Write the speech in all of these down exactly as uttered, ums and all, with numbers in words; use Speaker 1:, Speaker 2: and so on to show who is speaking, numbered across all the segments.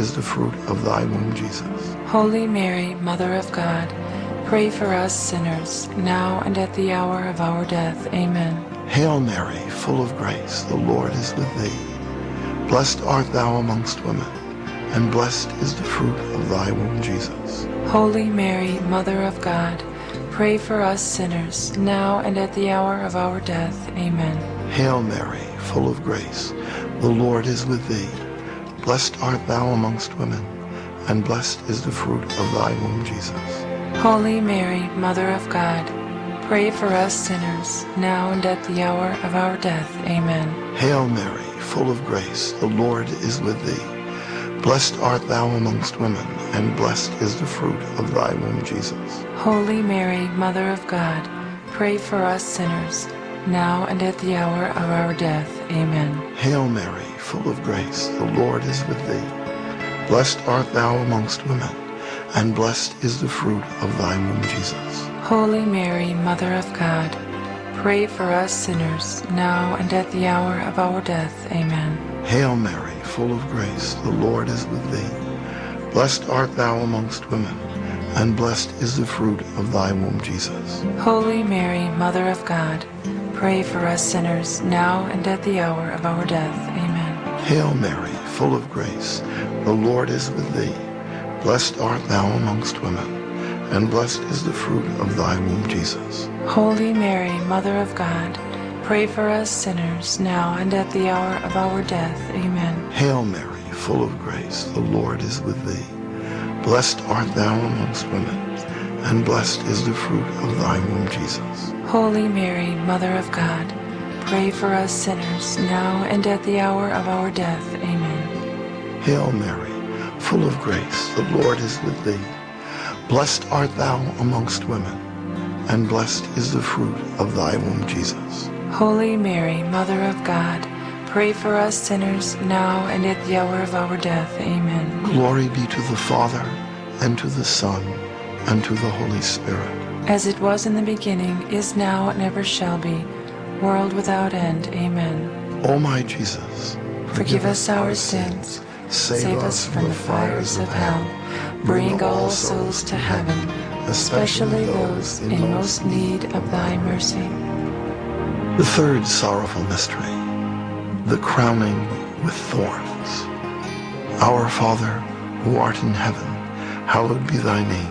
Speaker 1: is the fruit of thy womb, Jesus.
Speaker 2: Holy Mary, Mother of God, pray for us sinners, now and at the hour of our death. Amen.
Speaker 1: Hail Mary, full of grace, the Lord is with thee. Blessed art thou amongst women, and blessed is the fruit of thy womb, Jesus.
Speaker 2: Holy Mary, Mother of God, pray for us sinners, now and at the hour of our death. Amen.
Speaker 1: Hail Mary, full of grace, the Lord is with thee. Blessed art thou amongst women, and blessed is the fruit of thy womb, Jesus.
Speaker 2: Holy Mary, Mother of God, pray for us sinners, now and at the hour of our death. Amen.
Speaker 1: Hail Mary, full of grace, the Lord is with thee. Blessed art thou amongst women, and blessed is the fruit of thy womb, Jesus.
Speaker 2: Holy Mary, Mother of God, pray for us sinners, now and at the hour of our death. Amen.
Speaker 1: Hail Mary, full of grace, the Lord is with thee. Blessed art thou amongst women, and blessed is the fruit of thy womb, Jesus.
Speaker 2: Holy Mary, Mother of God, pray for us sinners, now and at the hour of our death. Amen.
Speaker 1: Hail Mary, full of grace, the Lord is with thee. Blessed art thou amongst women, and blessed is the fruit of thy womb, Jesus.
Speaker 2: Holy Mary, Mother of God, pray for us sinners, now and at the hour of our death. Amen.
Speaker 1: Hail Mary, full of grace, the Lord is with thee. Blessed art thou amongst women, and blessed is the fruit of thy womb, Jesus.
Speaker 2: Holy Mary, Mother of God, pray for us sinners, now and at the hour of our death. Amen.
Speaker 1: Hail Mary, full of grace, the Lord is with thee. Blessed art thou amongst women, and blessed is the fruit of thy womb, Jesus.
Speaker 2: Holy Mary, Mother of God, pray for us sinners, now and at the hour of our death. Amen.
Speaker 1: Hail Mary, full of grace, the Lord is with thee. Blessed art thou amongst women, and blessed is the fruit of thy womb, Jesus.
Speaker 2: Holy Mary, Mother of God, pray for us sinners, now and at the hour of our death. Amen.
Speaker 1: Glory be to the Father, and to the Son, and to the Holy Spirit.
Speaker 2: As it was in the beginning, is now, and ever shall be, world without end. Amen.
Speaker 1: O my Jesus,
Speaker 2: forgive us our sins, save us from the fires of hell, bring all souls to heaven, especially those in most need of thy mercy.
Speaker 1: The third sorrowful mystery, the crowning with thorns. Our Father, who art in heaven, hallowed be thy name.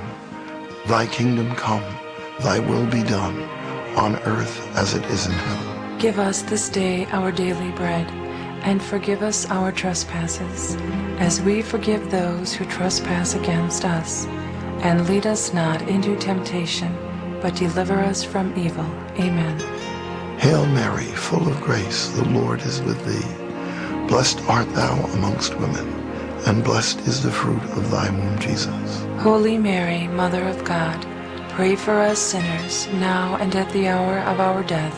Speaker 1: Thy kingdom come, thy will be done, on earth as it is in heaven.
Speaker 2: Give us this day our daily bread, and forgive us our trespasses, as we forgive those who trespass against us. And lead us not into temptation, but deliver us from evil. Amen.
Speaker 1: Hail Mary, full of grace, the Lord is with thee. Blessed art thou amongst women, and blessed is the fruit of thy womb, Jesus.
Speaker 2: Holy Mary, Mother of God, pray for us sinners, now and at the hour of our death.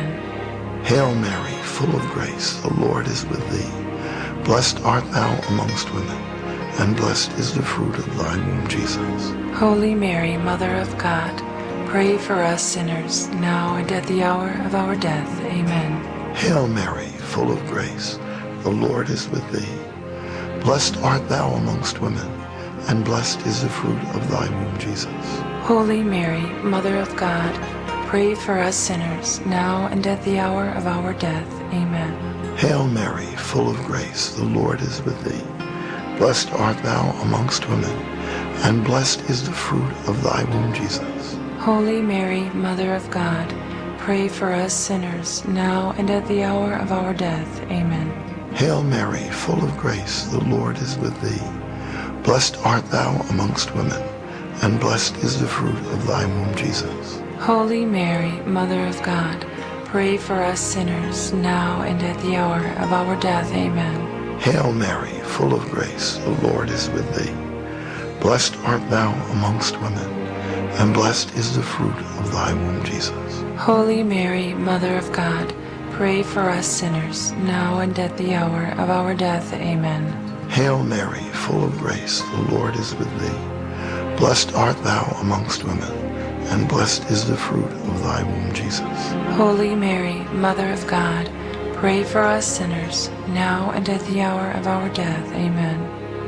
Speaker 2: Amen.
Speaker 1: Hail Mary, full of grace, the Lord is with thee. Blessed art thou amongst women, and blessed is the fruit of thy womb, Jesus.
Speaker 2: Holy Mary, Mother of God, pray for us sinners, now and at the hour of our death. Amen.
Speaker 1: Hail Mary, full of grace, the Lord is with thee. Blessed art thou amongst women, and blessed is the fruit of thy womb, Jesus.
Speaker 2: Holy Mary, Mother of God, pray for us sinners, now and at the hour of our death. Amen.
Speaker 1: Hail Mary, full of grace, the Lord is with thee. Blessed art thou amongst women, and blessed is the fruit of thy womb, Jesus.
Speaker 2: Holy Mary, Mother of God, pray for us sinners, now and at the hour of our death. Amen.
Speaker 1: Hail Mary, full of grace, the Lord is with thee. Blessed art thou amongst women, and blessed is the fruit of thy womb, Jesus.
Speaker 2: Holy Mary, Mother of God, pray for us sinners, now and at the hour of our death. Amen.
Speaker 1: Hail Mary, full of grace, the Lord is with thee. Blessed art thou amongst women, and blessed is the fruit of thy womb, Jesus.
Speaker 2: Holy Mary, Mother of God, pray for us sinners, now and at the hour of our death. Amen.
Speaker 1: Hail Mary, full of grace, the Lord is with thee. Blessed art thou amongst women, and blessed is the fruit of thy womb, Jesus.
Speaker 2: Holy Mary, Mother of God, pray for us sinners, now and at the hour of our death. Amen.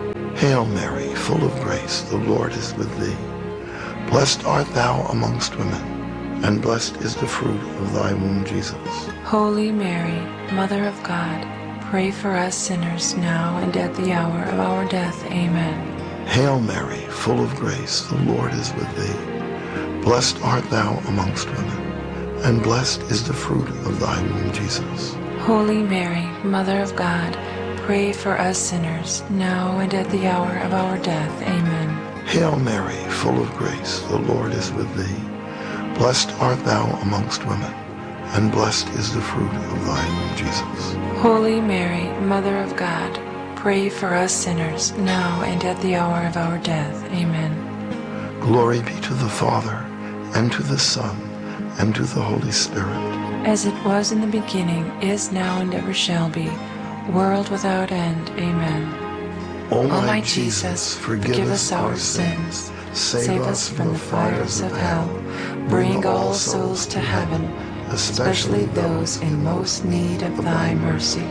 Speaker 1: Hail Mary, full of grace, the Lord is with thee. Blessed art thou amongst women, and blessed is the fruit of thy womb, Jesus.
Speaker 2: Holy Mary, Mother of God, pray for us sinners now and at the hour of our death. Amen.
Speaker 1: Hail Mary, full of grace, the Lord is with thee. Blessed art thou amongst women, and blessed is the fruit of thy womb, Jesus.
Speaker 2: Holy Mary, Mother of God, pray for us sinners now and at the hour of our death. Amen.
Speaker 1: Hail Mary, full of grace, the Lord is with thee. Blessed art thou amongst women, and blessed is the fruit of thy womb, Jesus.
Speaker 2: Holy Mary, Mother of God, pray for us sinners now and at the hour of our death. Amen.
Speaker 1: Glory be to the Father, and to the Son, and to the Holy Spirit.
Speaker 2: As it was in the beginning, is now, and ever shall be, world without end. Amen.
Speaker 1: O
Speaker 2: O
Speaker 1: my
Speaker 2: my
Speaker 1: Jesus,
Speaker 2: Jesus,
Speaker 1: forgive us our sins,
Speaker 2: save us from the fires of hell, bring all souls to heaven, especially those in most need of thy mercy.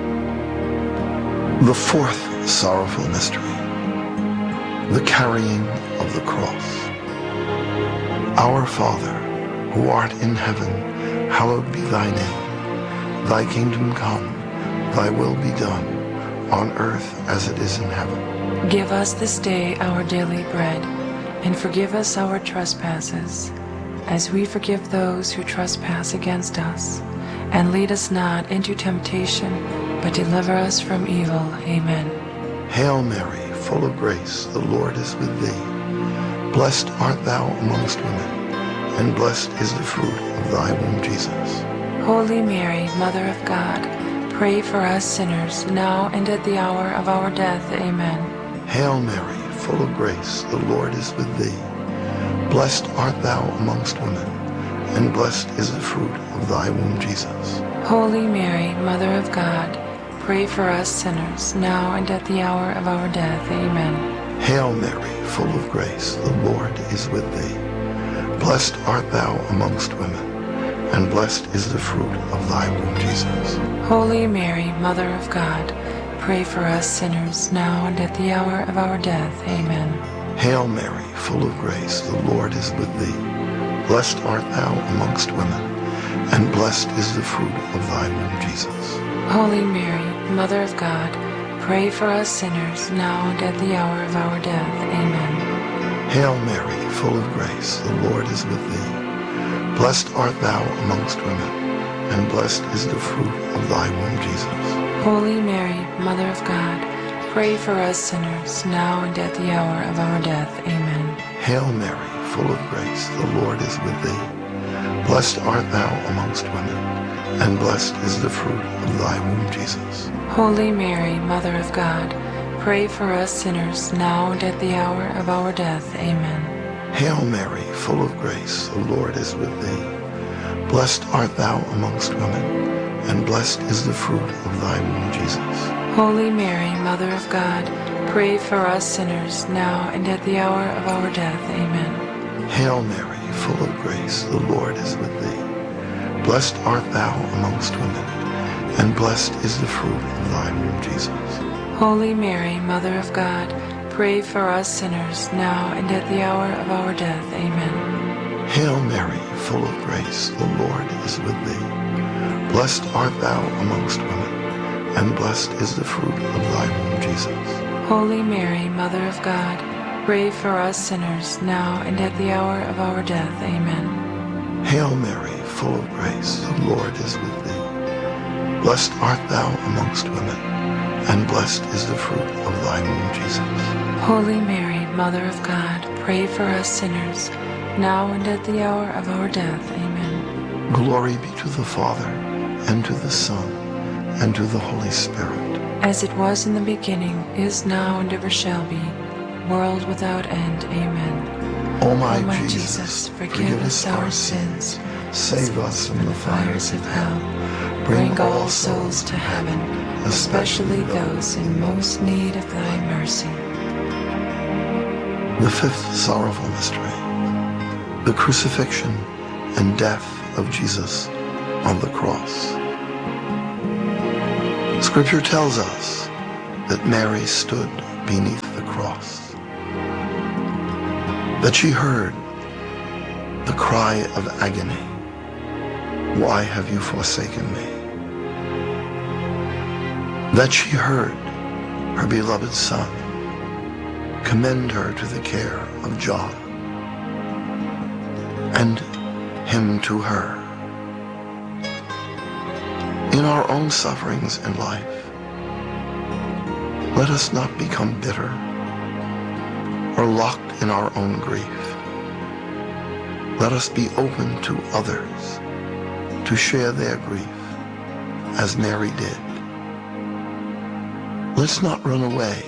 Speaker 1: The fourth sorrowful mystery, the carrying of the cross. Our Father, who art in heaven, hallowed be thy name. Thy kingdom come, thy will be done, on earth as it is in heaven.
Speaker 2: Give us this day our daily bread, and forgive us our trespasses, as we forgive those who trespass against us. And lead us not into temptation, but deliver us from evil. Amen.
Speaker 1: Hail Mary, full of grace, the Lord is with thee. Blessed art thou amongst women, and blessed is the fruit of thy womb, Jesus.
Speaker 2: Holy Mary, Mother of God, pray for us sinners now and at the hour of our death. Amen.
Speaker 1: Hail Mary, full of grace, the Lord is with thee. Blessed art thou amongst women, and blessed is the fruit of thy womb, Jesus.
Speaker 2: Holy Mary, Mother of God, pray for us sinners now and at the hour of our death. Amen.
Speaker 1: Hail Mary, full of grace, the Lord is with thee. Blessed art thou amongst women, and blessed is the fruit of thy womb, Jesus.
Speaker 2: Holy Mary, Mother of God, pray for us sinners now and at the hour of our death. Amen.
Speaker 1: Hail Mary, full of grace, the Lord is with thee. Blessed art thou amongst women, and blessed is the fruit of thy womb, Jesus.
Speaker 2: Holy Mary, Mother of God, pray for us sinners now and at the hour of our death. Amen.
Speaker 1: Hail Mary, full of grace, the Lord is with thee. Blessed art thou amongst women, and blessed is the fruit of thy womb, Jesus.
Speaker 2: Holy Mary, Mother of God, pray for us sinners now and at the hour of our death. Amen.
Speaker 1: Hail Mary, full of grace, the Lord is with thee. Blessed art thou amongst women, and blessed is the fruit of thy womb, Jesus.
Speaker 2: Holy Mary, Mother of God, pray for us sinners now and at the hour of our death. Amen.
Speaker 1: Hail Mary, full of grace, the Lord is with thee. Blessed art thou amongst women, and blessed is the fruit of thy womb, Jesus.
Speaker 2: Holy Mary, Mother of God, pray for us sinners now and at the hour of our death. Amen.
Speaker 1: Hail Mary, full of grace, the Lord is with thee. Blessed art thou amongst women, and blessed is the fruit of thy womb, Jesus.
Speaker 2: Holy Mary, Mother of God, pray for us sinners now and at the hour of our death. Amen.
Speaker 1: Hail Mary, full of grace, the Lord is with thee. Blessed art thou amongst women, and blessed is the fruit of thy womb, Jesus.
Speaker 2: Holy Mary, Mother of God, pray for us sinners now and at the hour of our death. Amen.
Speaker 1: Hail Mary, full of grace, the Lord is with thee. Blessed art thou amongst women, and blessed is the fruit of thy womb, Jesus.
Speaker 2: Holy Mary, Mother of God, pray for us sinners, now and at the hour of our death. Amen.
Speaker 1: Glory be to the Father, and to the Son, and to the Holy Spirit.
Speaker 2: As it was in the beginning, is now, and ever shall be, world without end. Amen.
Speaker 1: O my,
Speaker 2: O my
Speaker 1: Jesus,
Speaker 2: Jesus, forgive,
Speaker 1: forgive
Speaker 2: us our sins,
Speaker 1: save us from the fires of hell.
Speaker 2: bring all souls to heaven, especially those in most need of thy mercy.
Speaker 1: The fifth sorrowful mystery, the crucifixion and death of Jesus on the cross. Scripture tells us that Mary stood beneath the cross, that she heard the cry of agony, "Why have you forsaken me?" That she heard her beloved Son commend her to the care of John, and him to her. In our own sufferings in life, let us not become bitter or locked in our own grief. Let us be open to others to share their grief, as Mary did. Let's not run away.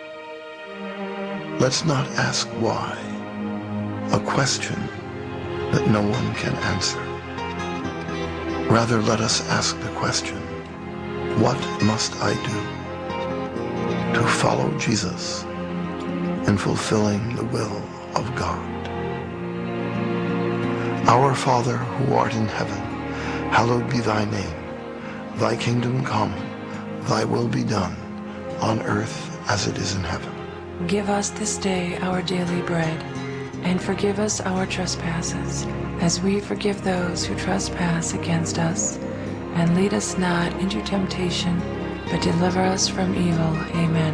Speaker 1: Let's not ask why, a question that no one can answer. Rather, let us ask the question, what must I do to follow Jesus in fulfilling the will of God? Our Father, who art in heaven, hallowed be thy name. Thy kingdom come, thy will be done, on earth as it is in heaven.
Speaker 2: Give us this day our daily bread, and forgive us our trespasses, as we forgive those who trespass against us. And lead us not into temptation, but deliver us from evil. Amen.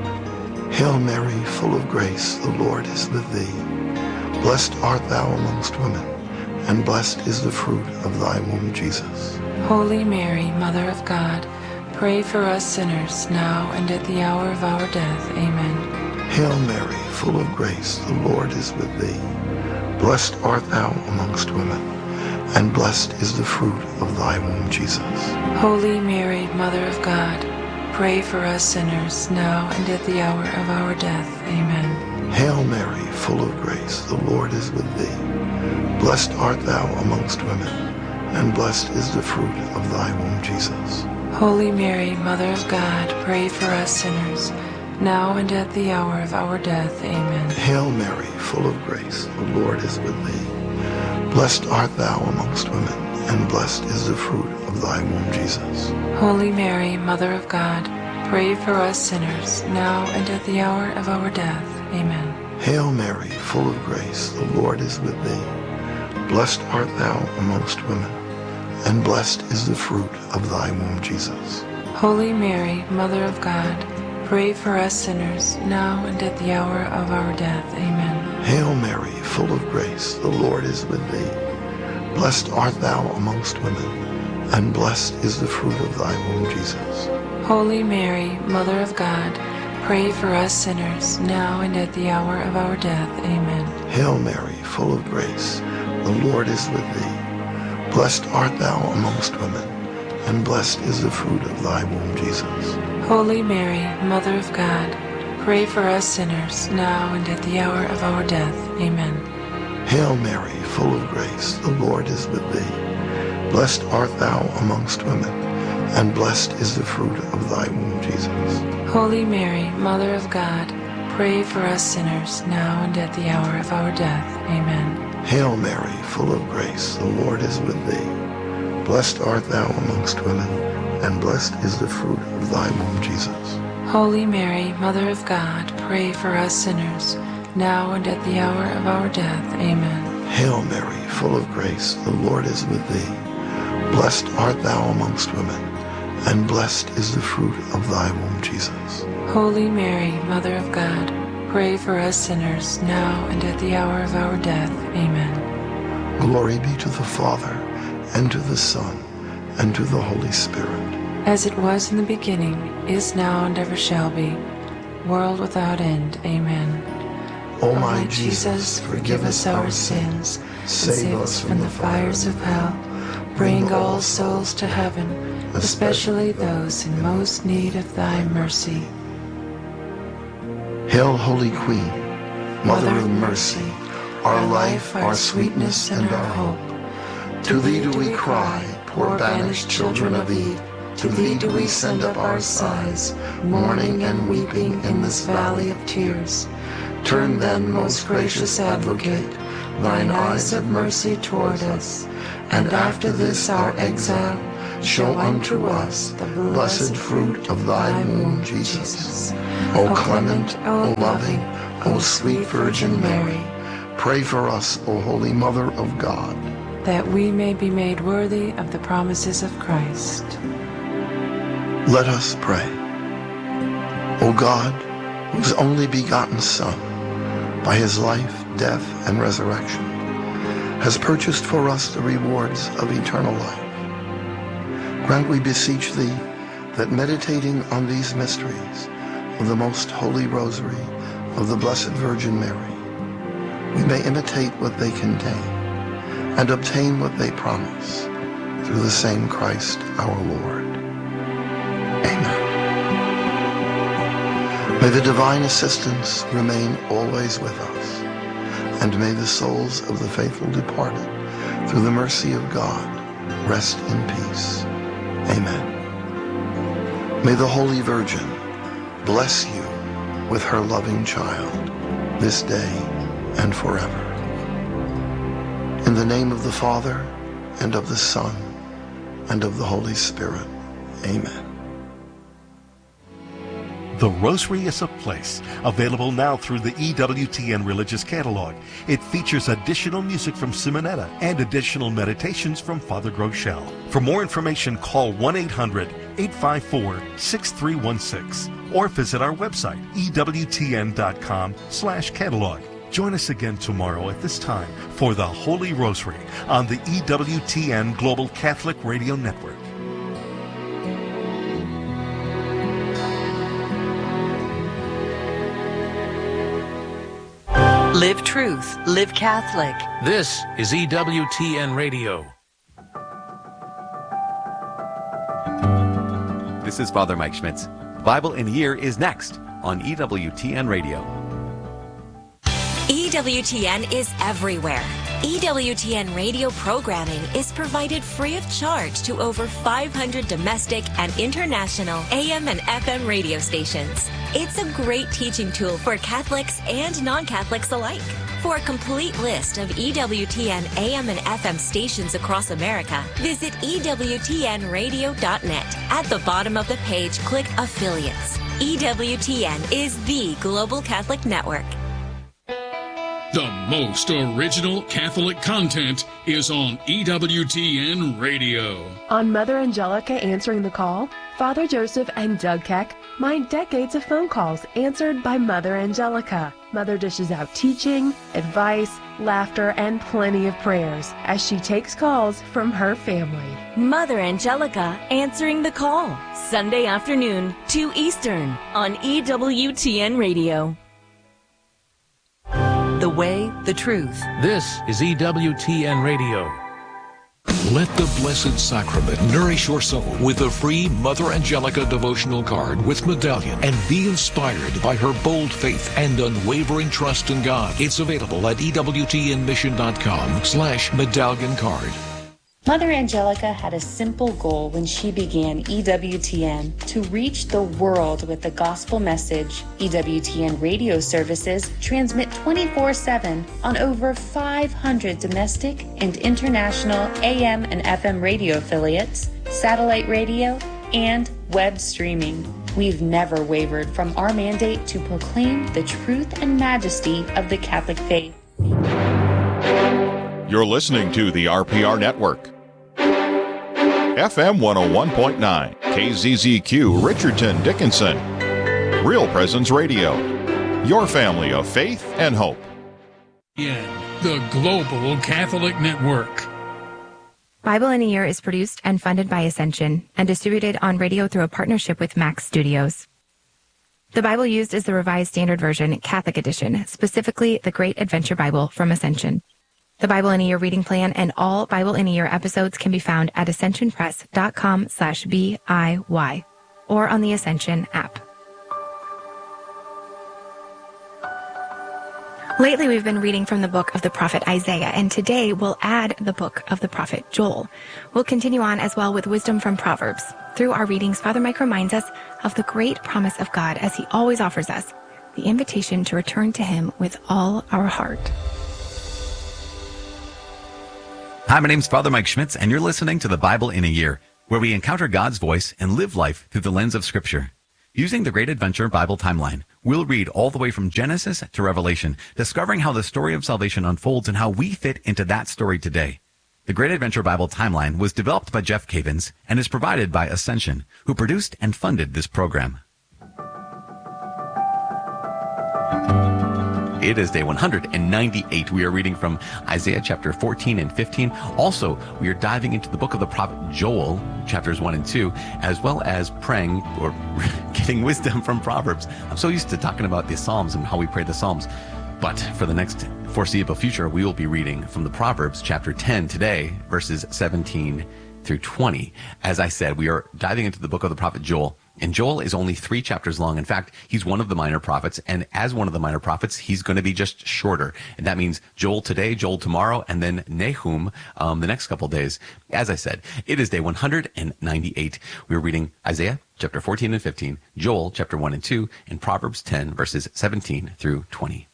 Speaker 1: Hail Mary, full of grace, the Lord is with thee. Blessed art thou amongst women, and blessed is the fruit of thy womb, Jesus.
Speaker 2: Holy Mary, Mother of God, pray for us sinners, now and at the hour of our death. Amen.
Speaker 1: Hail Mary, full of grace, the Lord is with thee. Blessed art thou amongst women, and blessed is the fruit of thy womb, Jesus.
Speaker 2: Holy Mary, Mother of God, pray for us sinners, now and at the hour of our death. Amen.
Speaker 1: Hail Mary, full of grace, the Lord is with thee. Blessed art thou amongst women, and blessed is the fruit of thy womb, Jesus.
Speaker 2: Holy Mary, Mother of God, pray for us sinners, now and at the hour of our death. Amen.
Speaker 1: Hail Mary, full of grace, the Lord is with thee. Blessed art thou amongst women, and blessed is the fruit of thy womb, Jesus.
Speaker 2: Holy Mary, Mother of God, pray for us sinners, now and at the hour of our death. Amen.
Speaker 1: Hail Mary, full of grace, the Lord is with thee. Blessed art thou amongst women, and blessed is the fruit of thy womb, Jesus.
Speaker 2: Holy Mary, Mother of God, pray for us sinners, now and at the hour of our death. Amen.
Speaker 1: Hail Mary, full of grace, the Lord is with thee. Blessed art thou amongst women, and blessed is the fruit of thy womb, Jesus.
Speaker 2: Holy Mary, Mother of God, pray for us sinners, now and at the hour of our death. Amen.
Speaker 1: Hail Mary, full of grace, the Lord is with thee. Blessed art thou amongst women, and blessed is the fruit of thy womb, Jesus.
Speaker 2: Holy Mary, Mother of God, pray for us sinners, now and at the hour of our death. Amen.
Speaker 1: Hail Mary, full of grace, the Lord is with thee. Blessed art thou amongst women, and blessed is the fruit of thy womb, Jesus.
Speaker 2: Holy Mary, Mother of God, pray for us sinners, now and at the hour of our death. Amen.
Speaker 1: Hail Mary, full of grace, the Lord is with thee. Blessed art thou amongst women, and blessed is the fruit of thy womb, Jesus.
Speaker 2: Holy Mary, Mother of God, pray for us sinners, now and at the hour of our death. Amen.
Speaker 1: Hail Mary, full of grace, the Lord is with thee. Blessed art thou amongst women, and blessed is the fruit of thy womb, Jesus.
Speaker 2: Holy Mary, Mother of God, pray for us sinners, now and at the hour of our death. Amen.
Speaker 1: Glory be to the Father, and to the Son, and to the Holy Spirit.
Speaker 2: As it was in the beginning, is now, and ever shall be, world without end. Amen.
Speaker 1: O my Jesus, forgive us our sins, save us from the fires of hell,
Speaker 2: bring all souls to heaven, especially those in most need of thy mercy.
Speaker 1: Hail, Holy Queen, Mother of mercy, our life, our sweetness, and our hope. To thee do we cry, poor banished children of Eve. To thee do we send up our sighs, mourning and weeping in this valley of tears. Turn then, most gracious Advocate, thine eyes of mercy toward us, and after this our exile, show unto us the blessed fruit of thy womb, Jesus. O clement, O loving, O sweet Virgin Mary, pray for us, O Holy Mother of God,
Speaker 2: that we may be made worthy of the promises of Christ.
Speaker 1: Let us pray. O God, whose only begotten Son, by his life, death, and resurrection, has purchased for us the rewards of eternal life, grant, we beseech thee, that meditating on these mysteries of the most holy rosary of the Blessed Virgin Mary, we may imitate what they contain and obtain what they promise, through the same Christ our Lord. Amen. May the divine assistance remain always with us, and may the souls of the faithful departed, through the mercy of God, rest in peace. Amen. May the Holy Virgin bless you with her loving child, this day and forever. In the name of the Father, and of the Son, and of the Holy Spirit. Amen.
Speaker 3: The Rosary is a Place, available now through the E W T N Religious Catalog. It features additional music from Simonetta and additional meditations from Father Groeschel. For more information, call one eight hundred, eight five four, six three one six or visit our website, E W T N dot com slash catalog. Join us again tomorrow at this time for the Holy Rosary on the E W T N Global Catholic Radio Network.
Speaker 4: Live truth, live Catholic.
Speaker 5: This is E W T N Radio.
Speaker 6: This is Father Mike Schmitz. Bible in a Year is next on E W T N Radio.
Speaker 7: E W T N is everywhere. E W T N radio programming is provided free of charge to over five hundred domestic and international A M and F M radio stations. It's a great teaching tool for Catholics and non-Catholics alike. For a complete list of E W T N A M and F M stations across America, visit E W T N radio dot net. At the bottom of the page, click Affiliates. E W T N is the Global Catholic Network.
Speaker 8: The most original Catholic content is on E W T N Radio.
Speaker 9: On Mother Angelica Answering the Call, Father Joseph and Doug Keck mine decades of phone calls answered by Mother Angelica. Mother dishes out teaching, advice, laughter, and plenty of prayers as she takes calls from her family.
Speaker 7: Mother Angelica Answering the Call, Sunday afternoon, two Eastern, on E W T N Radio.
Speaker 4: The way, the truth.
Speaker 5: This is E W T N Radio.
Speaker 10: Let the Blessed Sacrament nourish your soul with a free Mother Angelica devotional card with medallion, and be inspired by her bold faith and unwavering trust in God. It's available at E W T N mission dot com slash medallion card.
Speaker 11: Mother Angelica had a simple goal when she began E W T N: to reach the world with the gospel message. E W T N radio services transmit twenty-four seven on over five hundred domestic and international A M and F M radio affiliates, satellite radio, and web streaming. We've never wavered from our mandate to proclaim the truth and majesty of the Catholic faith.
Speaker 12: You're listening to the R P R Network. F M one oh one point nine, K Z Z Q, Richardson, Dickinson. Real Presence Radio, your family of faith and hope.
Speaker 8: Yeah, the Global Catholic Network.
Speaker 13: Bible in a Year is produced and funded by Ascension and distributed on radio through a partnership with Max Studios. The Bible used is the Revised Standard Version, Catholic Edition, specifically the Great Adventure Bible from Ascension. The Bible in a Year reading plan and all Bible in a Year episodes can be found at ascension press dot com slash B I Y or on the Ascension app. Lately, we've been reading from the book of the prophet Isaiah, and today we'll add the book of the prophet Joel. We'll continue on as well with wisdom from Proverbs. Through our readings, Father Mike reminds us of the great promise of God as he always offers us, the invitation to return to him with all our heart.
Speaker 6: Hi, my name's Father Mike Schmitz, and you're listening to the Bible in a Year. where we encounter God's voice and live life through the lens of Scripture. Using the Great Adventure Bible Timeline, we'll read all the way from Genesis to Revelation, discovering how the story of salvation unfolds and how we fit into that story today. The Great Adventure Bible Timeline was developed by Jeff Cavins and is provided by Ascension, who produced and funded this program. It is day one hundred ninety-eight. We are reading from Isaiah chapter fourteen and fifteen. Also, we are diving into the book of the prophet Joel, chapters one and two, as well as praying or getting wisdom from Proverbs. I'm so used to talking about the Psalms and how we pray the Psalms. But for the next foreseeable future, we will be reading from the Proverbs chapter ten today, verses seventeen through twenty. As I said, we are diving into the book of the prophet Joel. And Joel is only three chapters long. In fact, he's one of the minor prophets. And as one of the minor prophets, he's going to be just shorter. And that means Joel today, Joel tomorrow, and then Nahum um, the next couple days. As I said, it is day one hundred ninety-eight. We're reading Isaiah chapter fourteen and fifteen, Joel chapter one and two, and Proverbs ten, verses seventeen through twenty.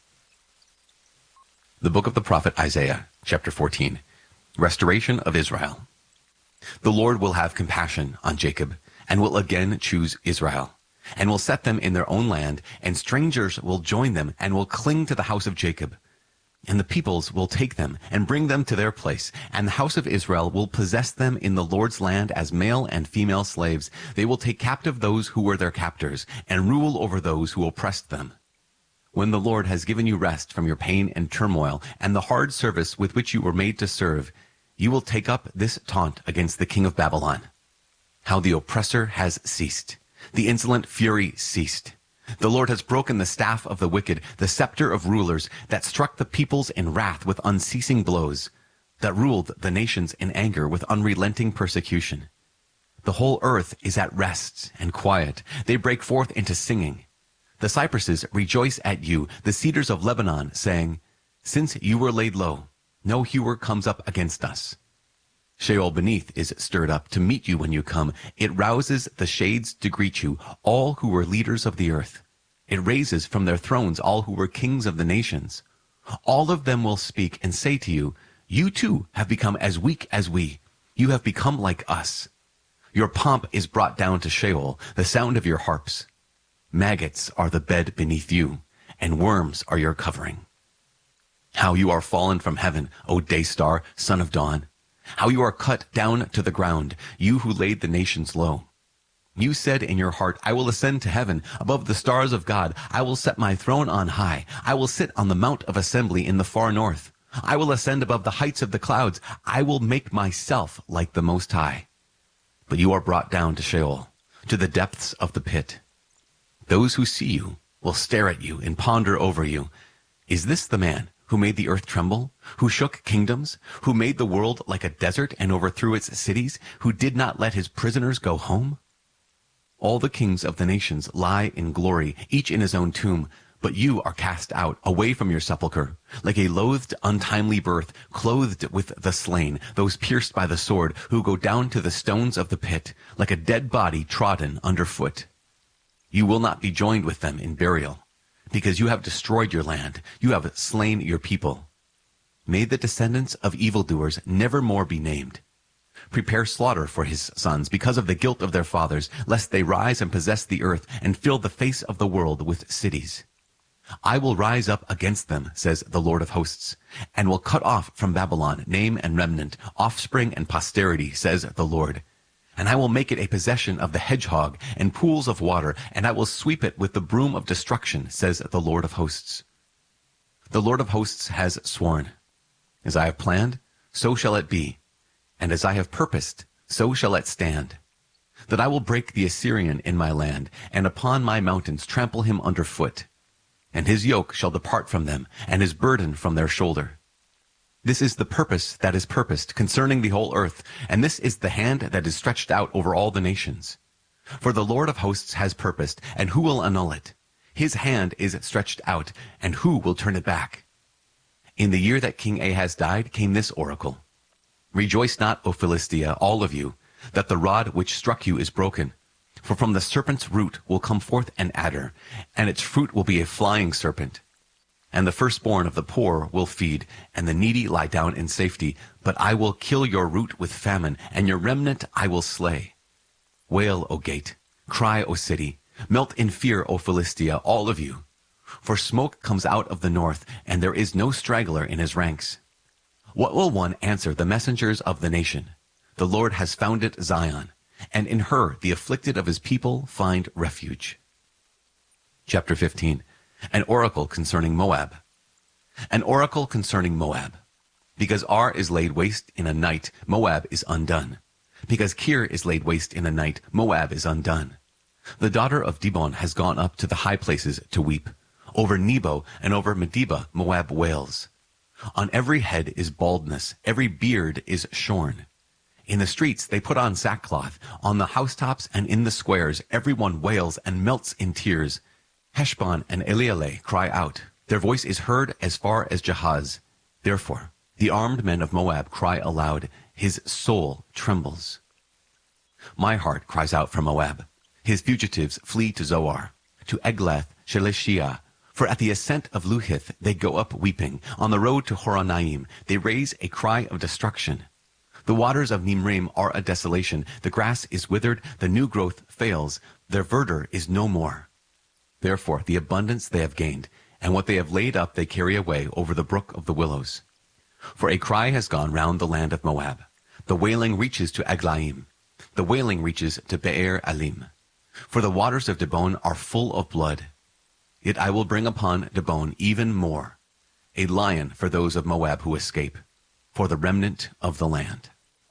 Speaker 6: The book of the prophet Isaiah, chapter fourteen, Restoration of Israel. The Lord will have compassion on Jacob, and will again choose Israel, and will set them in their own land, and strangers will join them, and will cling to the house of Jacob. And the peoples will take them, and bring them to their place, and the house of Israel will possess them in the Lord's land as male and female slaves. They will take captive those who were their captors, and rule over those who oppressed them. When the Lord has given you rest from your pain and turmoil, and the hard service with which you were made to serve, you will take up this taunt against the king of Babylon. How the oppressor has ceased, the insolent fury ceased. The Lord has broken the staff of the wicked, the scepter of rulers, that struck the peoples in wrath with unceasing blows, that ruled the nations in anger with unrelenting persecution. The whole earth is at rest and quiet. They break forth into singing. The cypresses rejoice at you, the cedars of Lebanon, saying, since you were laid low, no hewer comes up against us. Sheol beneath is stirred up to meet you when you come. It rouses the shades to greet you, all who were leaders of the earth. It raises from their thrones all who were kings of the nations. All of them will speak and say to you, you too have become as weak as we. You have become like us. Your pomp is brought down to Sheol, the sound of your harps. Maggots are the bed beneath you, and worms are your covering. How you are fallen from heaven, O day star, son of dawn. How you are cut down to the ground, you who laid the nations low. You said in your heart, I will ascend to heaven, above the stars of God. I will set my throne on high. I will sit on the mount of assembly in the far north. I will ascend above the heights of the clouds. I will make myself like the Most High. But you are brought down to Sheol, to the depths of the pit. Those who see you will stare at you and ponder over you. Is this the man who made the earth tremble, who shook kingdoms, who made the world like a desert and overthrew its cities, who did not let his prisoners go home? All the kings of the nations lie in glory, each in his own tomb, but you are cast out, away from your sepulchre, like a loathed, untimely birth, clothed with the slain, those pierced by the sword, who go down to the stones of the pit, like a dead body trodden underfoot. You will not be joined with them in burial, because you have destroyed your land, you have slain your people. May the descendants of evildoers never more be named. Prepare slaughter for his sons because of the guilt of their fathers, lest they rise and possess the earth and fill the face of the world with cities. I will rise up against them, says the Lord of hosts, and will cut off from Babylon name and remnant, offspring and posterity, says the Lord. And I will make it a possession of the hedgehog and pools of water, and I will sweep it with the broom of destruction, says the Lord of hosts. The Lord of hosts has sworn, as I have planned, so shall it be, and as I have purposed, so shall it stand, that I will break the Assyrian in my land, and upon my mountains trample him underfoot, and his yoke shall depart from them, and his burden from their shoulder. This is the purpose that is purposed concerning the whole earth, and this is the hand that is stretched out over all the nations. For the Lord of hosts has purposed, and who will annul it? His hand is stretched out, and who will turn it back? In the year that King Ahaz died came this oracle. Rejoice not, O Philistia, all of you, that the rod which struck you is broken. For from the serpent's root will come forth an adder, and its fruit will be a flying serpent. and the firstborn of the poor will feed, and the needy lie down in safety. But I will kill your root with famine, and your remnant I will slay. Wail, O gate. Cry, O city. Melt in fear, O Philistia, all of you. For smoke comes out of the north, and there is no straggler in his ranks. What will one answer the messengers of the nation? The Lord has founded Zion, and in her the afflicted of his people find refuge. Chapter fifteen. An oracle concerning Moab. An oracle concerning Moab. Because Ar is laid waste in a night, Moab is undone. Because Kir is laid waste in a night, Moab is undone. The daughter of Dibon has gone up to the high places to weep. Over Nebo and over Medeba Moab wails. On every head is baldness, every beard is shorn. In the streets they put on sackcloth, on the housetops and in the squares everyone wails and melts in tears. Heshbon and Elealeh cry out. Their voice is heard as far as Jahaz. Therefore, the armed men of Moab cry aloud. His soul trembles. My heart cries out for Moab. His fugitives flee to Zoar, to Eglath Shelishiyah. For at the ascent of Luhith they go up weeping. On the road to Horonaim they raise a cry of destruction. The waters of Nimrim are a desolation. The grass is withered, the new growth fails. Their verdure is no more. Therefore the abundance they have gained, and what they have laid up they carry away over the brook of the willows. For a cry has gone round the land of Moab. The wailing reaches to Aglaim. The wailing reaches to Be'er Alim. For the waters of Dibon are full of blood. Yet I will bring upon Dibon even more, a lion for those of Moab who escape, for the remnant of the land.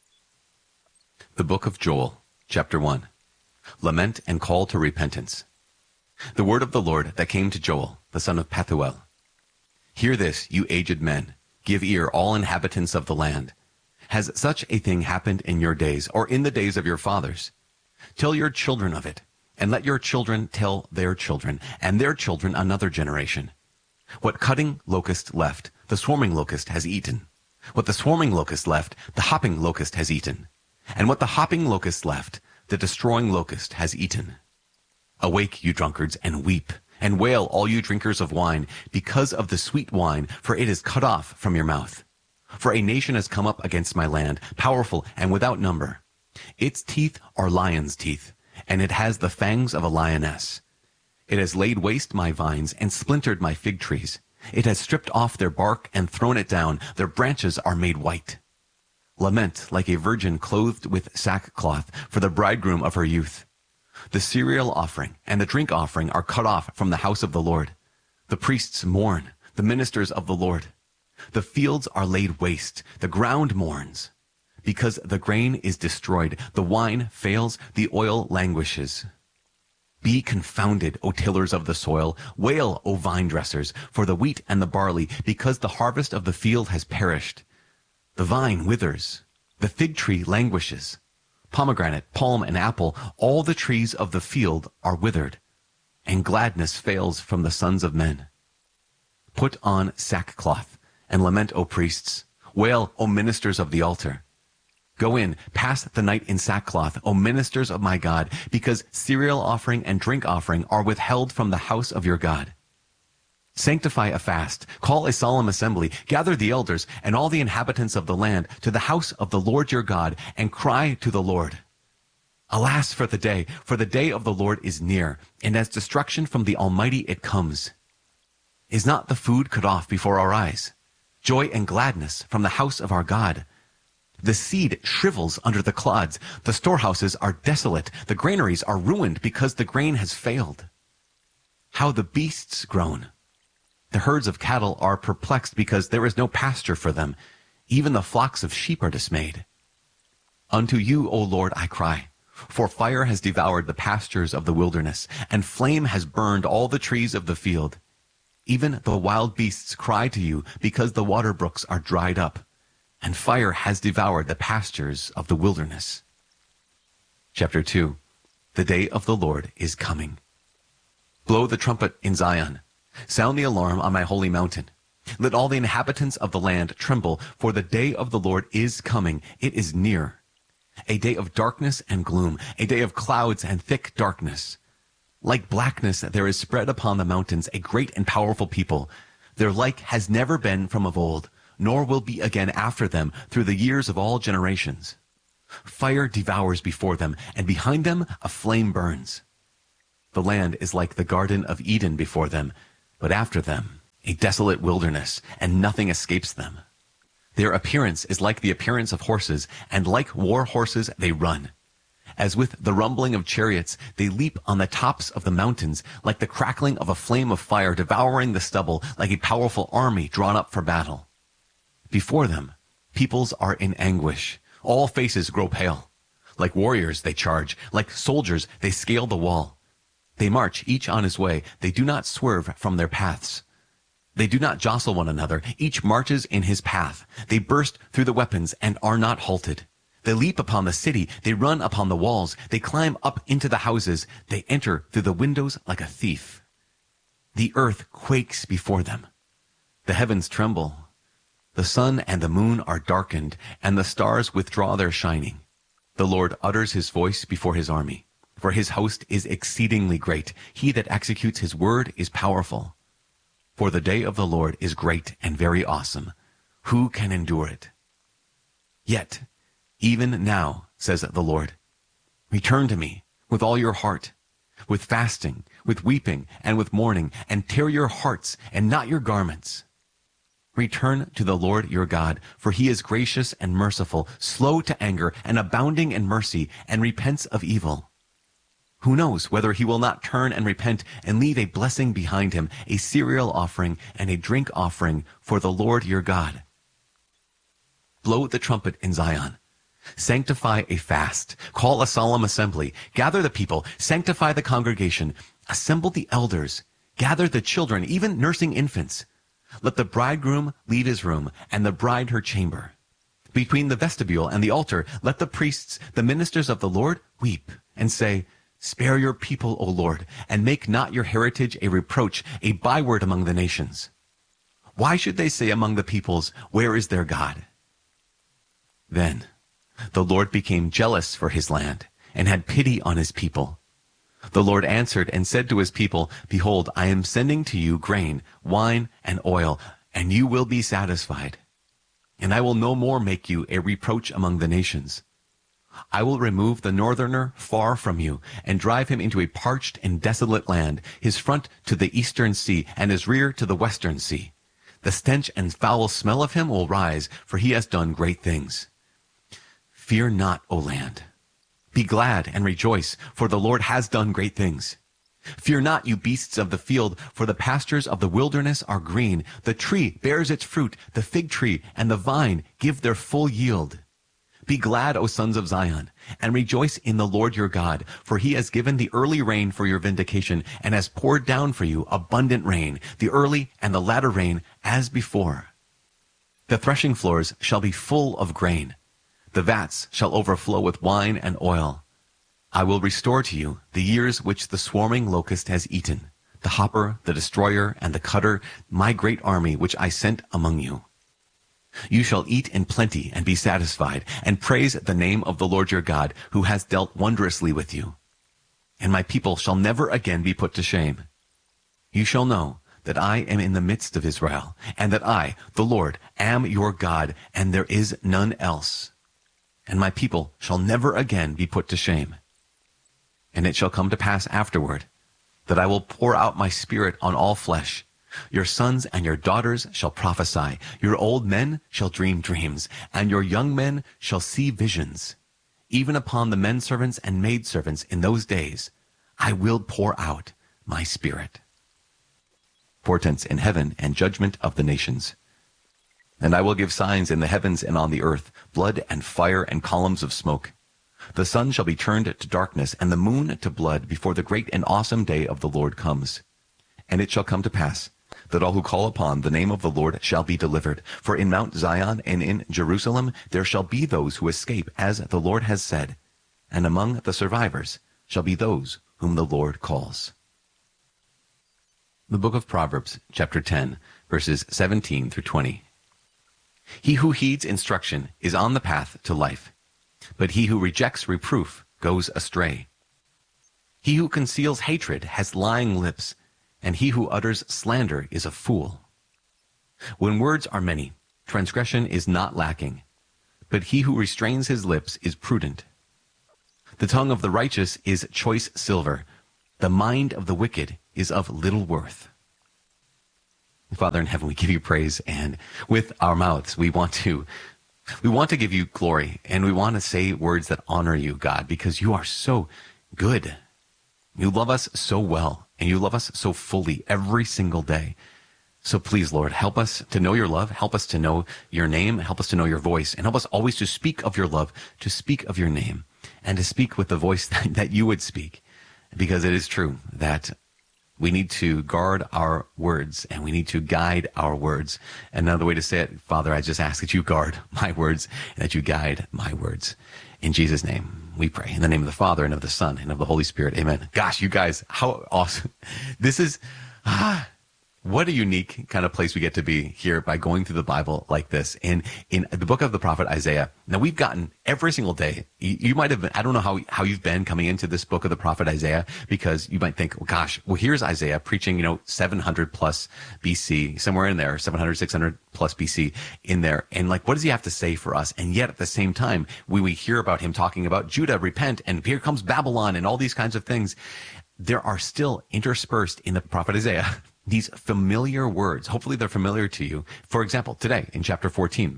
Speaker 6: The Book of Joel, Chapter one. Lament and call to repentance. The word of the Lord that came to Joel, the son of Pethuel. Hear this, you aged men. Give ear, all inhabitants of the land. Has such a thing happened in your days, or in the days of your fathers? Tell your children of it, and let your children tell their children, and their children another generation. What cutting locust left, the swarming locust has eaten. What the swarming locust left, the hopping locust has eaten. And what the hopping locust left, the destroying locust has eaten. Awake, you drunkards, and weep, and wail, all you drinkers of wine, because of the sweet wine, for it is cut off from your mouth. For a nation has come up against my land, powerful and without number. Its teeth are lion's teeth, and it has the fangs of a lioness. It has laid waste my vines and splintered my fig trees. It has stripped off their bark and thrown it down. Their branches are made white. Lament like a virgin clothed with sackcloth for the bridegroom of her youth. The cereal offering and the drink offering are cut off from the house of the Lord. The priests mourn, the ministers of the Lord. The fields are laid waste, the ground mourns. Because the grain is destroyed, the wine fails, the oil languishes. Be confounded, O tillers of the soil. Wail, O vine dressers, for the wheat and the barley, because the harvest of the field has perished. The vine withers, the fig tree languishes. Pomegranate, palm, and apple, all the trees of the field are withered, and gladness fails from the sons of men. Put on sackcloth, and lament, O priests. Wail, O ministers of the altar. Go in, pass the night in sackcloth, O ministers of my God, because cereal offering and drink offering are withheld from the house of your God. Sanctify a fast, call a solemn assembly, gather the elders and all the inhabitants of the land to the house of the Lord your God, and cry to the Lord. Alas for the day, for the day of the Lord is near, and as destruction from the Almighty it comes. Is not the food cut off before our eyes? Joy and gladness from the house of our God. The seed shrivels under the clods, the storehouses are desolate, the granaries are ruined because the grain has failed. How the beasts groan! The herds of cattle are perplexed because there is no pasture for them. Even the flocks of sheep are dismayed. Unto you, O Lord, I cry, for fire has devoured the pastures of the wilderness, and flame has burned all the trees of the field. Even the wild beasts cry to you because the water brooks are dried up, and fire has devoured the pastures of the wilderness. Chapter two. The day of the Lord is coming. Blow the trumpet in Zion. Sound the alarm on my holy mountain. Let all the inhabitants of the land tremble, for the day of the Lord is coming. It is near. A day of darkness and gloom, a day of clouds and thick darkness. Like blackness there is spread upon the mountains a great and powerful people. Their like has never been from of old, nor will be again after them through the years of all generations. Fire devours before them, and behind them a flame burns. The land is like the Garden of Eden before them, but after them a desolate wilderness, and nothing escapes them. Their appearance is like the appearance of horses, and like war horses they run. As with the rumbling of chariots, they leap on the tops of the mountains, like the crackling of a flame of fire devouring the stubble, like a powerful army drawn up for battle. Before them, peoples are in anguish. All faces grow pale. Like warriors they charge, like soldiers they scale the wall. They march each on his way, they do not swerve from their paths. They do not jostle one another, each marches in his path. They burst through the weapons and are not halted. They leap upon the city, they run upon the walls, they climb up into the houses, they enter through the windows like a thief. The earth quakes before them. The heavens tremble. The sun and the moon are darkened, and the stars withdraw their shining. The Lord utters his voice before his army, for his host is exceedingly great. He that executes his word is powerful. For the day of the Lord is great and very awesome. Who can endure it? Yet, even now, says the Lord, return to me with all your heart, with fasting, with weeping, and with mourning, and tear your hearts and not your garments. Return to the Lord your God, for he is gracious and merciful, slow to anger, and abounding in mercy, and repents of evil. Who knows whether he will not turn and repent and leave a blessing behind him, a cereal offering and a drink offering for the Lord your God. Blow the trumpet in Zion. Sanctify a fast. Call a solemn assembly. Gather the people. Sanctify the congregation. Assemble the elders. Gather the children, even nursing infants. Let the bridegroom leave his room, and the bride her chamber. Between the vestibule and the altar, let the priests, the ministers of the Lord, weep and say, Spare your people, O Lord, and make not your heritage a reproach, a byword among the nations. Why should they say among the peoples, Where is their God? Then the Lord became jealous for his land, and had pity on his people. The Lord answered and said to his people, Behold, I am sending to you grain, wine, and oil, and you will be satisfied. And I will no more make you a reproach among the nations. I will remove the northerner far from you, and drive him into a parched and desolate land, his front to the eastern sea, and his rear to the western sea. The stench and foul smell of him will rise, for he has done great things. Fear not, O land. Be glad and rejoice, for the Lord has done great things. Fear not, you beasts of the field, for the pastures of the wilderness are green. The tree bears its fruit, the fig tree and the vine give their full yield. Be glad, O sons of Zion, and rejoice in the Lord your God, for he has given the early rain for your vindication, and has poured down for you abundant rain, the early and the latter rain as before. The threshing floors shall be full of grain. The vats shall overflow with wine and oil. I will restore to you the years which the swarming locust has eaten, the hopper, the destroyer, and the cutter, my great army which I sent among you. You shall eat in plenty and be satisfied, and praise the name of the Lord your God, who has dealt wondrously with you. And my people shall never again be put to shame. You shall know that I am in the midst of Israel, and that I, the Lord, am your God, and there is none else. And my people shall never again be put to shame. And it shall come to pass afterward, that I will pour out my spirit on all flesh. Your sons and your daughters shall prophesy, your old men shall dream dreams, and your young men shall see visions. Even upon the men servants and maid servants in those days, I will pour out my spirit. Portents in heaven and judgment of the nations. And I will give signs in the heavens and on the earth, blood and fire and columns of smoke. The sun shall be turned to darkness, and the moon to blood, before the great and awesome day of the Lord comes. And it shall come to pass, that all who call upon the name of the Lord shall be delivered. For in Mount Zion and in Jerusalem there shall be those who escape, as the Lord has said, and among the survivors shall be those whom the Lord calls. The book of Proverbs, chapter ten, verses seventeen through twenty. He who heeds instruction is on the path to life, but he who rejects reproof goes astray. He who conceals hatred has lying lips, and he who utters slander is a fool. When words are many, transgression is not lacking, but he who restrains his lips is prudent. The tongue of the righteous is choice silver. The mind of the wicked is of little worth. Father in heaven, we give you praise, and with our mouths, we want to we want to give you glory, and we want to say words that honor you, God, because you are so good. You love us so well, and you love us so fully every single day. So please, Lord, help us to know your love, help us to know your name, help us to know your voice, and help us always to speak of your love, to speak of your name, and to speak with the voice that, that you would speak. Because it is true that we need to guard our words, and we need to guide our words. Another way to say it, Father, I just ask that you guard my words and that you guide my words. In Jesus' name, we pray. In the name of the Father, and of the Son, and of the Holy Spirit. Amen. Gosh, you guys, how awesome. This is... Ah, what a unique kind of place we get to be here by going through the Bible like this. In in the book of the prophet Isaiah, now we've gotten every single day, you, you might have been, I don't know how how you've been coming into this book of the prophet Isaiah, because you might think, well, gosh, well, here's Isaiah preaching, you know, seven hundred plus B C, somewhere in there, seven hundred, six hundred plus B C in there. And like, what does he have to say for us? And yet at the same time, we, we hear about him talking about Judah, repent, and here comes Babylon and all these kinds of things. There are still interspersed in the prophet Isaiah these familiar words. Hopefully they're familiar to you. For example, today in chapter fourteen,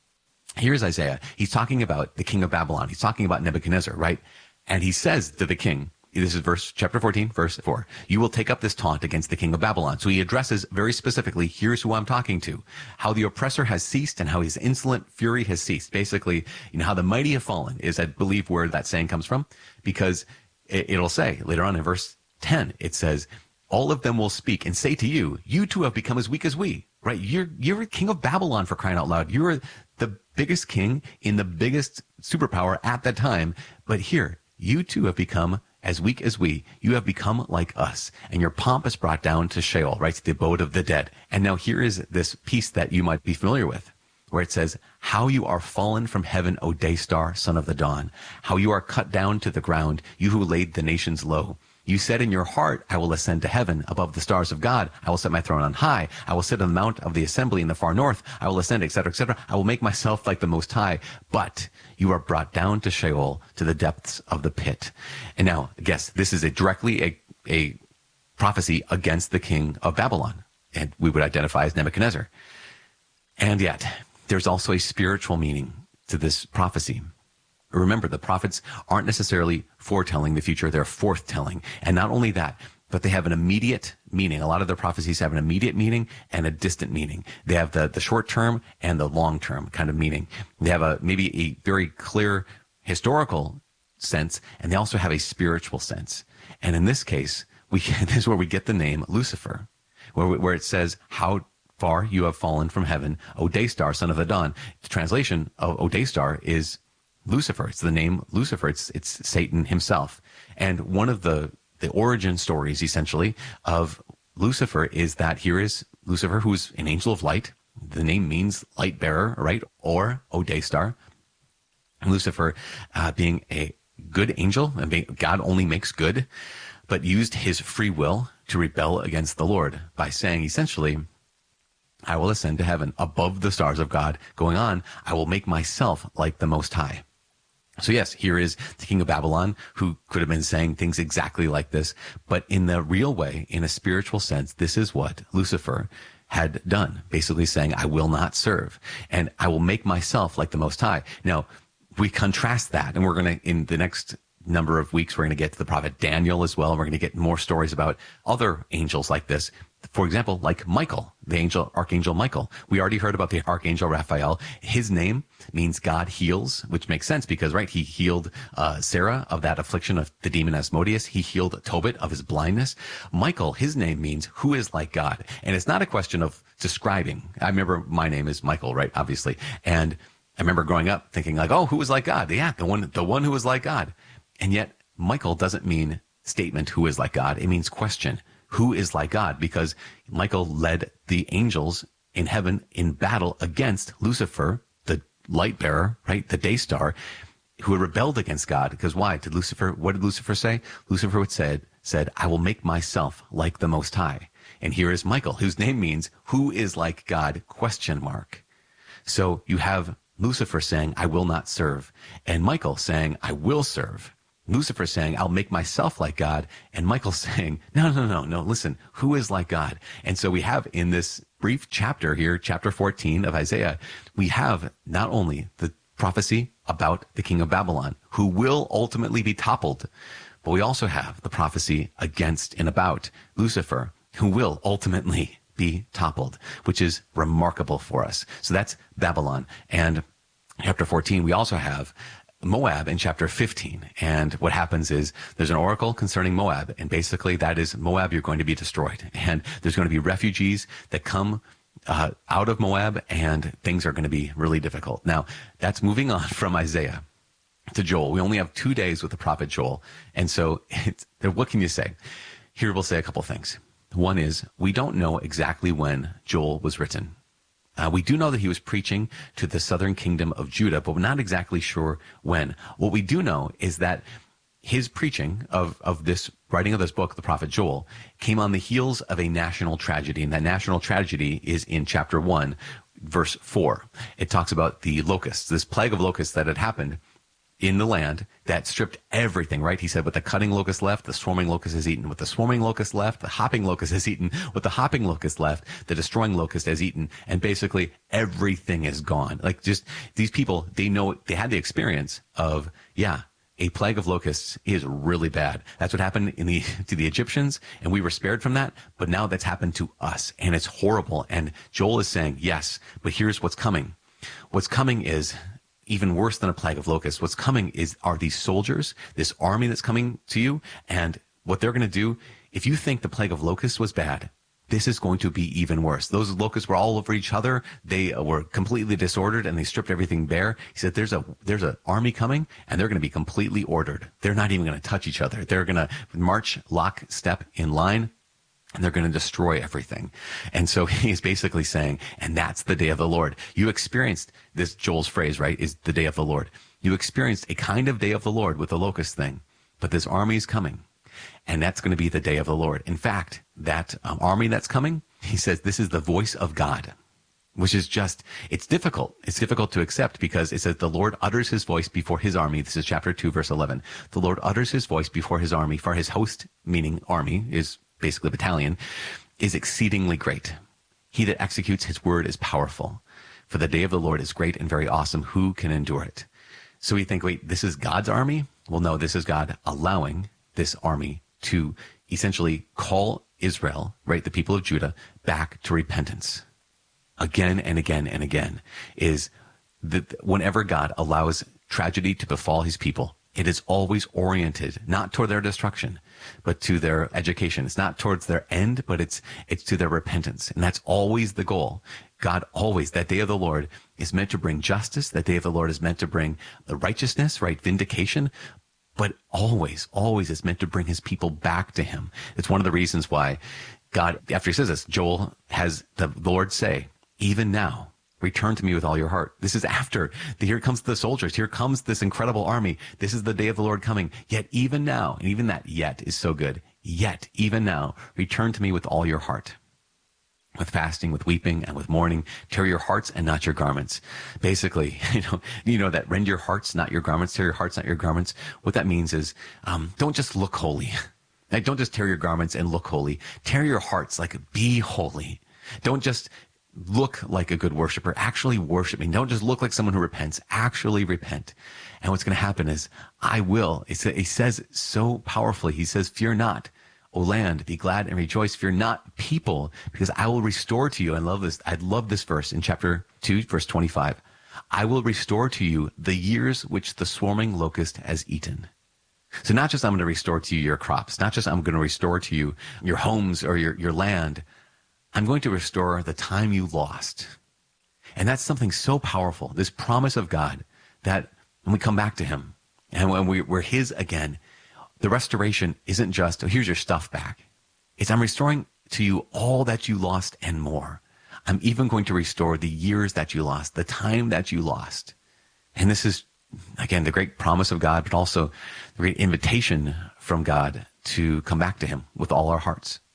Speaker 6: here's Isaiah. He's talking about the king of Babylon. He's talking about Nebuchadnezzar, right? And he says to the king, this is verse chapter fourteen, verse four, you will take up this taunt against the king of Babylon. So he addresses very specifically, here's who I'm talking to, how the oppressor has ceased and how his insolent fury has ceased. Basically, you know, how the mighty have fallen is, I believe, where that saying comes from, because it'll say later on in verse ten, it says, all of them will speak and say to you, you too have become as weak as we, right? You're, you're a king of Babylon, for crying out loud. You're the biggest king in the biggest superpower at that time. But here, you too have become as weak as we. You have become like us, and your pomp is brought down to Sheol, right? To the abode of the dead. And now here is this piece that you might be familiar with, where it says, how you are fallen from heaven, O day star, son of the dawn, how you are cut down to the ground, you who laid the nations low. You said in your heart, I will ascend to heaven above the stars of God. I will set my throne on high. I will sit on the mount of the assembly in the far north. I will ascend, et cetera, et cetera. I will make myself like the Most High. But you are brought down to Sheol, to the depths of the pit. And now, guess, this is a directly a, a prophecy against the king of Babylon. And we would identify as Nebuchadnezzar. And yet, there's also a spiritual meaning to this prophecy. Remember, the prophets aren't necessarily foretelling the future, they're forthtelling. And not only that, but they have an immediate meaning. A lot of their prophecies have an immediate meaning and a distant meaning. They have the, the short term and the long term kind of meaning. They have a maybe a very clear historical sense, and they also have a spiritual sense. And in this case, we this is where we get the name Lucifer, where, where it says, how far you have fallen from heaven, O day star, son of the dawn. The translation of O day star is Lucifer. It's the name Lucifer. It's it's Satan himself. And one of the, the origin stories, essentially, of Lucifer is that here is Lucifer, who's an angel of light. The name means light bearer, right? Or O day star. Lucifer uh, being a good angel, and being, God only makes good, but used his free will to rebel against the Lord by saying, essentially, I will ascend to heaven above the stars of God. Going on, I will make myself like the Most High. So yes, here is the king of Babylon, who could have been saying things exactly like this, but in the real way, in a spiritual sense, this is what Lucifer had done, basically saying, I will not serve, and I will make myself like the Most High. Now, we contrast that, and we're going to, in the next number of weeks, we're going to get to the prophet Daniel as well, and we're going to get more stories about other angels like this. For example, like Michael, the angel, Archangel Michael. We already heard about the Archangel Raphael. His name means God heals, which makes sense because, right, he healed uh, Sarah of that affliction of the demon Asmodeus. He healed Tobit of his blindness. Michael, his name means who is like God. And it's not a question of describing. I remember my name is Michael, right, obviously. And I remember growing up thinking like, oh, who is like God? Yeah, the one, the one who is like God. And yet Michael doesn't mean statement, who is like God. It means question. Who is like God? Because Michael led the angels in heaven in battle against Lucifer, the light bearer, right? The day star, who had rebelled against God. Because why? Did Lucifer, what did Lucifer say? Lucifer said, said, I will make myself like the Most High. And here is Michael, whose name means who is like God, question mark. So you have Lucifer saying, I will not serve. And Michael saying, I will serve. Lucifer saying, I'll make myself like God. And Michael saying, no, no, no, no, listen, who is like God? And so we have in this brief chapter here, chapter fourteen of Isaiah, we have not only the prophecy about the king of Babylon, who will ultimately be toppled, but we also have the prophecy against and about Lucifer, who will ultimately be toppled, which is remarkable for us. So that's Babylon. And chapter fourteen, we also have Moab in chapter fifteen. And what happens is there's an oracle concerning Moab. And basically that is Moab, you're going to be destroyed. And there's going to be refugees that come uh, out of Moab, and things are going to be really difficult. Now, that's moving on from Isaiah to Joel. We only have two days with the prophet Joel. And so it's, what can you say? Here we'll say a couple things. One is we don't know exactly when Joel was written. Uh, we do know that he was preaching to the southern kingdom of Judah, but we're not exactly sure when. What we do know is that his preaching of, of this writing of this book, the prophet Joel, came on the heels of a national tragedy. And that national tragedy is in chapter one, verse four. It talks about the locusts, this plague of locusts that had happened in the land that stripped everything, right? He said, what the cutting locust left, the swarming locust has eaten. What the swarming locust left, the hopping locust has eaten. What the hopping locust left, the destroying locust has eaten. And basically everything is gone. Like just these people, they know, they had the experience of, yeah, a plague of locusts is really bad. That's what happened in the, to the Egyptians, and we were spared from that. But now that's happened to us, and it's horrible. And Joel is saying, yes, but here's what's coming. What's coming is even worse than a plague of locusts. What's coming is are these soldiers, this army that's coming to you, and what they're going to do. If you think the plague of locusts was bad, this is going to be even worse. Those locusts were all over each other. They were completely disordered, and they stripped everything bare. He said, there's a there's an army coming, and they're going to be completely ordered. They're not even going to touch each other. They're going to march lockstep in line, and they're going to destroy everything. And so he's basically saying, and that's the day of the Lord. You experienced this, Joel's phrase, right, is the day of the Lord. You experienced a kind of day of the Lord with the locust thing, but this army is coming, and that's going to be the day of the Lord. In fact, that um, army that's coming, he says, this is the voice of God, which is just, it's difficult. It's difficult to accept because it says the Lord utters his voice before his army. This is chapter two, verse eleven. The Lord utters his voice before his army, for his host, meaning army, is basically battalion, is exceedingly great. He that executes his word is powerful. For the day of the Lord is great and very awesome. Who can endure it? So we think, wait, this is God's army? Well, no, this is God allowing this army to essentially call Israel, right, the people of Judah, back to repentance. Again and again and again is that whenever God allows tragedy to befall his people, it is always oriented not toward their destruction, but to their education. It's not towards their end, but it's it's to their repentance. And that's always the goal. God always, that day of the Lord is meant to bring justice. That day of the Lord is meant to bring the righteousness, right, vindication. But always, always is meant to bring his people back to him. It's one of the reasons why God, after he says this, Joel has the Lord say, even now, return to me with all your heart. This is after. Here comes the soldiers. Here comes this incredible army. This is the day of the Lord coming. Yet even now, and even that yet is so good. Yet even now, return to me with all your heart. With fasting, with weeping, and with mourning, tear your hearts and not your garments. Basically, you know, you know that rend your hearts, not your garments, tear your hearts, not your garments. What that means is, um, don't just look holy. Like, don't just tear your garments and look holy. Tear your hearts, like, be holy. Don't just look like a good worshiper. Actually worship me. Don't just look like someone who repents. Actually repent. And what's going to happen is, I will. He says so powerfully. He says, fear not. O land, be glad and rejoice. Fear not, people, because I will restore to you. I love this. I love this verse in chapter two, verse twenty-five. I will restore to you the years which the swarming locust has eaten. So not just I'm going to restore to you your crops, not just I'm going to restore to you your homes or your, your land. I'm going to restore the time you lost. And that's something so powerful, this promise of God, that when we come back to him and when we, we're his again, the restoration isn't just, oh, here's your stuff back. It's I'm restoring to you all that you lost and more. I'm even going to restore the years that you lost, the time that you lost. And this is, again, the great promise of God, but also the great invitation from God to come back to him with all our hearts.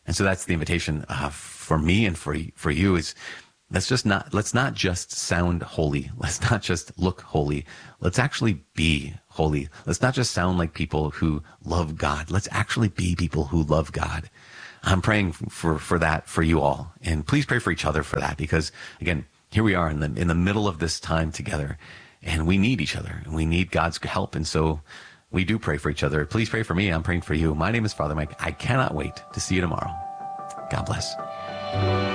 Speaker 6: And so that's the invitation uh, for me and for for you is let's just not let's not just sound holy. Let's not just look holy. Let's actually be holy. Let's not just sound like people who love God. Let's actually be people who love God. I'm praying for for that for you all, and please pray for each other for that, because again, here we are in the in the middle of this time together, and we need each other and we need God's help, and so we do pray for each other. Please pray for me. I'm praying for you. My name is Father Mike. I cannot wait to see you tomorrow. God bless.